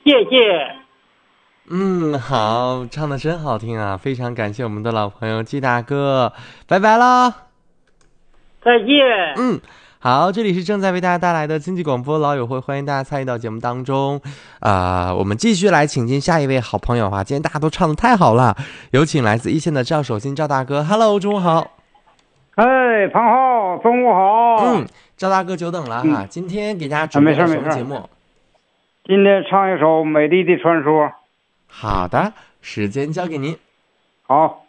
谢谢。 好，唱的真好听啊！非常感谢我们的老朋友季大哥，拜拜了。 再见。 好，这里是正在为大家带来的经济广播老友会，欢迎大家参与到节目当中。我们继续来请进下一位好朋友啊！今天大家都唱的太好了，有请来自一线的赵守新赵大哥。Hello， 中午好。 哎，庞浩，中午好。 赵大哥久等了哈，今天给大家准备了什么节目？ 今天唱一首《美丽的传说》。 好的，时间交给您。 好。